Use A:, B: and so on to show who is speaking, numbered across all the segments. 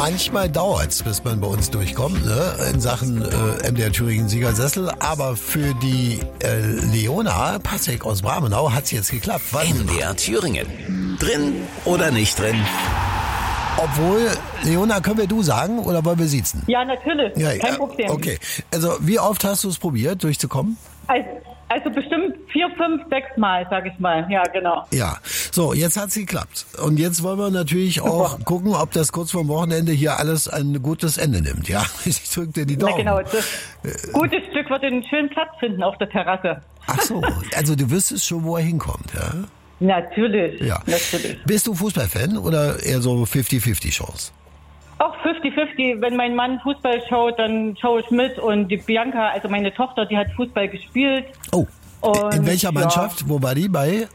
A: manchmal dauert's, bis man bei uns durchkommt, ne? In Sachen MDR Thüringen Siegersessel. Aber für die Leona Passek aus Bramenau hat's jetzt geklappt.
B: MDR Thüringen. Drin oder nicht drin?
A: Obwohl, Leona, können wir du sagen oder wollen wir siezen?
C: Ja, natürlich.
A: Ja,
C: kein Problem.
A: Okay. Also, wie oft hast du es probiert, durchzukommen?
C: Also bestimmt 4, 5, 6 Mal, sag ich mal. Ja, genau.
A: Ja. So, jetzt hat's geklappt. Und jetzt wollen wir natürlich auch gucken, ob das kurz vorm Wochenende hier alles ein gutes Ende nimmt. Ja, ich drücke dir die Daumen.
C: Ja, genau. Das gute Stück wird einen schönen Platz finden auf der Terrasse.
A: Ach so, also du wüsstest schon, wo er hinkommt, ja?
C: Natürlich.
A: Ja.
C: Natürlich.
A: Bist du Fußballfan oder eher so 50-50 Chance?
C: Auch 50-50. Wenn mein Mann Fußball schaut, dann schaue ich mit. Und die Bianca, also meine Tochter, die hat Fußball gespielt.
A: Oh,
C: und,
A: in welcher Mannschaft?
C: Ja.
A: Wo war die? Bei?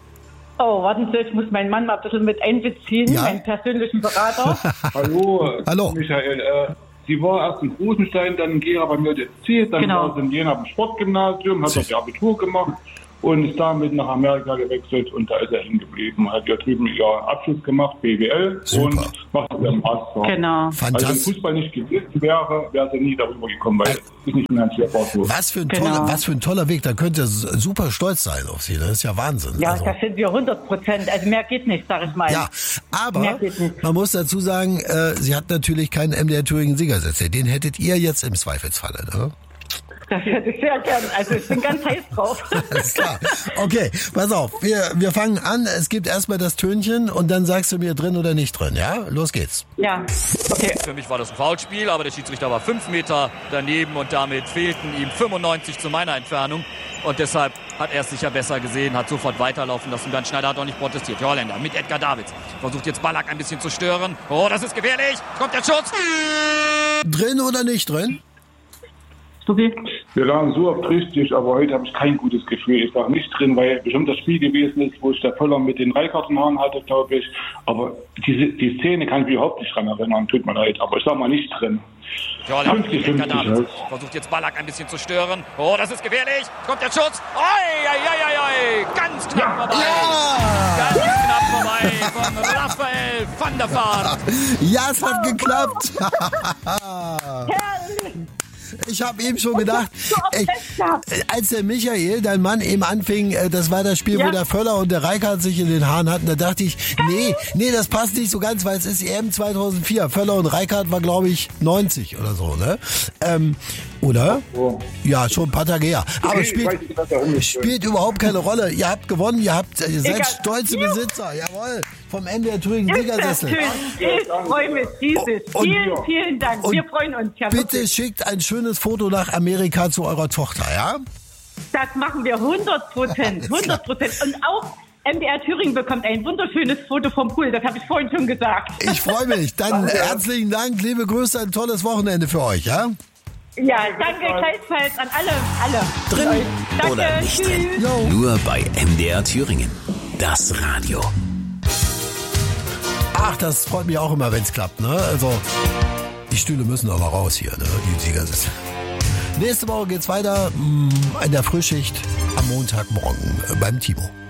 C: Oh, warten Sie, ich muss meinen Mann mal ein bisschen mit einbeziehen, meinen persönlichen Berater.
D: Hallo, Michael. Sie war erst in Rosenstein, dann in Gera bei mir jetzt dann war sie in Jena am Sportgymnasium, hat dort ihr Abitur gemacht und ist damit nach Amerika gewechselt und da ist er hingeblieben. Hat ja drüben ihren Abschluss gemacht, BWL.
A: Super.
D: Und macht ihren Master.
C: Genau.
A: Fantastisch.
D: Also wenn Fußball nicht gewesen wäre sie nie darüber gekommen, weil es ist nicht finanzierbar so.
A: Was für ein toller Weg. Da könnt ihr super stolz sein auf sie. Das ist ja Wahnsinn.
C: Ja, das sind wir 100%. Also mehr geht nicht, sag ich mal.
A: Ja, aber man muss dazu sagen, sie hat natürlich keinen MDR Thüringen Siegersessel. Den hättet ihr jetzt im Zweifelsfalle, ne?
C: Das hätte ich sehr gern. Also ich bin ganz heiß drauf.
A: Alles klar. Okay, pass auf. Wir fangen an. Es gibt erstmal das Tönchen und dann sagst du mir drin oder nicht drin, ja? Los geht's.
C: Ja, okay.
E: Für mich war das ein Foulspiel, aber der Schiedsrichter war 5 Meter daneben und damit fehlten ihm 95 zu meiner Entfernung. Und deshalb hat er es sicher besser gesehen, hat sofort weiterlaufen lassen. Bernd Schneider hat auch nicht protestiert. Die Holländer mit Edgar Davids. Versucht jetzt Ballack ein bisschen zu stören. Oh, das ist gefährlich. Kommt der Schutz.
A: Drin oder nicht drin?
C: Okay.
D: Wir lagen so oft richtig, aber heute habe ich kein gutes Gefühl. Ich sage nicht drin, weil bestimmt das Spiel gewesen ist, wo ich der Völler mit den Reikart-Haaren hatte, glaube ich. Aber die Szene kann ich mich überhaupt nicht dran erinnern. Tut mir leid, aber ich sage mal nicht drin.
E: Die Holländer mit Edgar Davids. Versucht jetzt Ballack ein bisschen zu stören. Oh, das ist gefährlich. Kommt der Schutz. Oi, oi, oi, oi. Ganz knapp vorbei.
A: Ja!
E: Ganz knapp vorbei von Raphael van der Vaart.
A: Ja, es hat geklappt. Ich habe eben schon gedacht, als der Michael, dein Mann, eben anfing, das war das Spiel, wo der Völler und der Reikart sich in den Haaren hatten, da dachte ich, nee, das passt nicht so ganz, weil es ist EM 2004. Völler und Reikart war, glaube ich, 90 oder so, ne? Oder? Oh. Ja, schon ein paar Tage her. Aber spielt überhaupt keine Rolle. Ihr habt gewonnen, ihr seid stolze Besitzer, jawohl, vom MDR Thüringen Siegersessel.
C: Ich freue mich riesig. Vielen Dank. Wir freuen uns. Ja,
A: bitte schickt ein schönes Foto nach Amerika zu eurer Tochter, ja?
C: Das machen wir 100%. 100%. Und auch MDR Thüringen bekommt ein wunderschönes Foto vom Pool. Das habe ich vorhin schon gesagt.
A: Ich freue mich. Dann herzlichen Dank. Liebe Grüße, ein tolles Wochenende für euch, ja?
C: Ja, danke gleichfalls an alle.
B: Drin
C: danke,
B: oder nicht
C: tschüss.
B: drin? Nur bei MDR Thüringen. Das Radio.
A: Ach, das freut mich auch immer, wenn es klappt, ne? Also, die Stühle müssen aber raus hier, ne? Die Siegersessel. Nächste Woche geht's weiter in der Frühschicht am Montagmorgen beim Timo.